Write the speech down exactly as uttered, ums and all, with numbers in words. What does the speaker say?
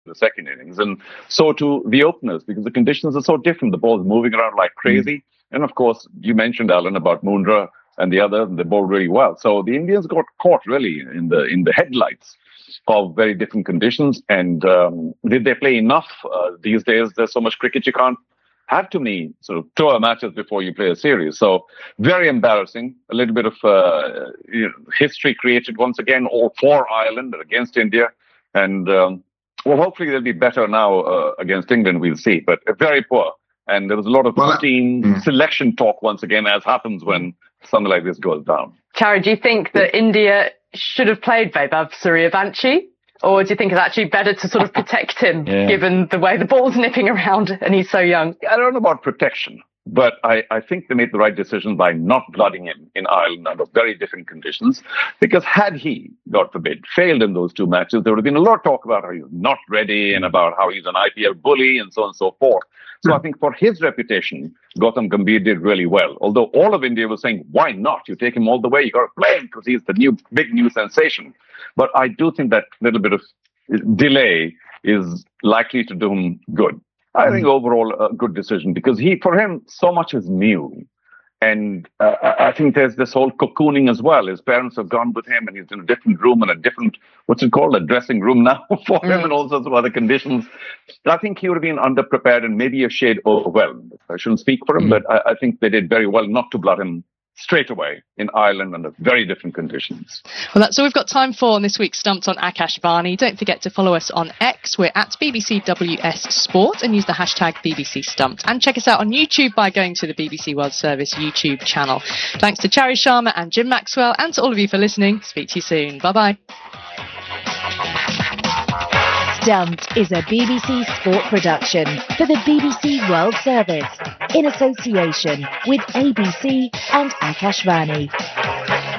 the second innings, and so too the openers, because the conditions are so different. The ball's moving around like crazy. Mm. And of course, you mentioned, Alan, about Mundra and the other, they bowled really well. So the Indians got caught really in the in the headlights of very different conditions. And um, did they play enough? Uh, these days, there's so much cricket, you can't have too many sort of tour matches before you play a series. So very embarrassing. A little bit of uh, you know, history created once again, all for Ireland against India. And um, well, hopefully they'll be better now uh, against England, we'll see. But very poor. And there was a lot of well, team mm. selection talk once again, as happens when something like this goes down. Chari, do you think that India should have played Vaibhav Suryavanshi? Or do you think it's actually better to sort of protect him, yeah. given the way the ball's nipping around and he's so young? I don't know about protection, but I, I think they made the right decision by not blooding him in Ireland under very different conditions. Because had he, God forbid, failed in those two matches, there would have been a lot of talk about how he's not ready and about how he's an I P L bully and so on and so forth. So I think for his reputation, Gautam Gambhir did really well. Although all of India was saying, why not? You take him all the way. You got to play him because he's the new big new sensation. But I do think that little bit of delay is likely to do him good. I mm-hmm. think overall a good decision because he, for him, so much is new. And uh, I think there's this whole cocooning as well. His parents have gone with him and he's in a different room and a different, what's it called, a dressing room now for mm. him and all sorts of other conditions. I think he would have been underprepared and maybe a shade overwhelmed. I shouldn't speak for him, mm. but I, I think they did very well not to blood him straight away in Ireland under very different conditions. Well, that's all we've got time for on this week's Stumped on Akashvani. Don't forget to follow us on X. We're at B B C W S Sport and use the hashtag B B C Stumped. And check us out on YouTube by going to the B B C World Service YouTube channel. Thanks to Chari Sharma and Jim Maxwell and to all of you for listening. Speak to you soon. Bye-bye. Stumped is a B B C Sport production for the B B C World Service in association with A B C and Akashvani.